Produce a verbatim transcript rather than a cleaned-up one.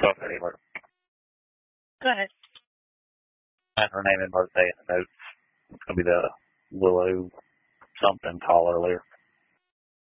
Okay, her Go ahead. her name and birthday in the notes. It's gonna be the Willow something call earlier.